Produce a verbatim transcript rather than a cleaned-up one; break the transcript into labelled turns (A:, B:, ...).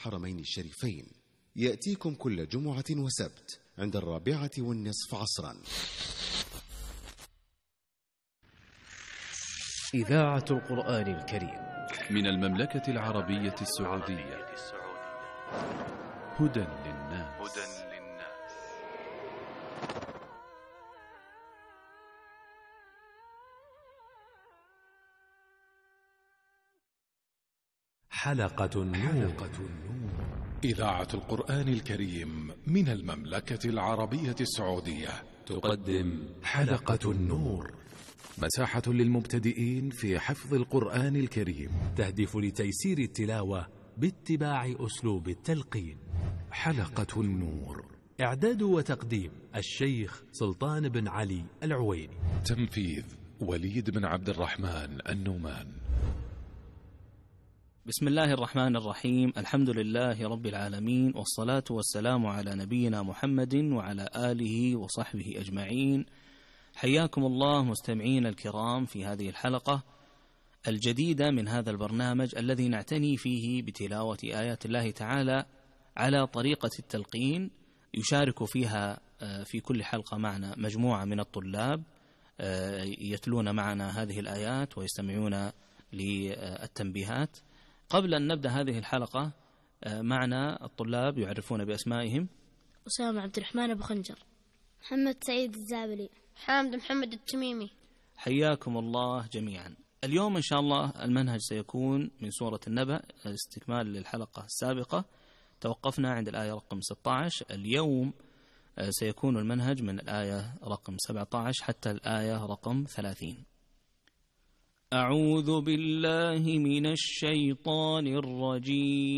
A: الحرمين الشريفين، يأتيكم كل جمعة وسبت عند الرابعة والنصف عصرا.
B: إذاعة القرآن الكريم
C: من المملكة العربية السعودية. هدى للناس.
B: حلقة النور.
D: إذاعة القرآن الكريم من المملكة العربية السعودية
B: تقدم حلقة النور، مساحة للمبتدئين في حفظ القرآن الكريم، تهدف لتيسير التلاوة باتباع أسلوب التلقين. حلقة النور، إعداد وتقديم الشيخ سلطان بن علي العويني،
D: تنفيذ وليد بن عبد الرحمن النومان.
E: بسم الله الرحمن الرحيم، الحمد لله رب العالمين، والصلاة والسلام على نبينا محمد وعلى آله وصحبه أجمعين. حياكم الله مستمعين الكرام في هذه الحلقة الجديدة من هذا البرنامج الذي نعتني فيه بتلاوة آيات الله تعالى على طريقة التلقين. يشارك فيها في كل حلقة معنا مجموعة من الطلاب يتلون معنا هذه الآيات ويستمعون للتنبيهات. قبل أن نبدأ هذه الحلقة معنا الطلاب يعرفون بأسمائهم.
F: أسامة عبد الرحمن أبو خنجر،
G: محمد سعيد الزابلي،
H: حامد محمد التميمي.
E: حياكم الله جميعا. اليوم إن شاء الله المنهج سيكون من سورة النبأ استكمال للحلقة السابقة، توقفنا عند الآية رقم ستة عشر. اليوم سيكون المنهج من الآية رقم سبعة عشر حتى الآية رقم ثلاثين. أعوذ بالله من الشيطان الرجيم.